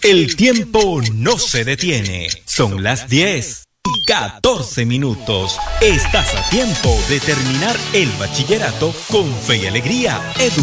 El tiempo no se detiene. Son las 10:14. Estás a tiempo de terminar el bachillerato con fe y alegría.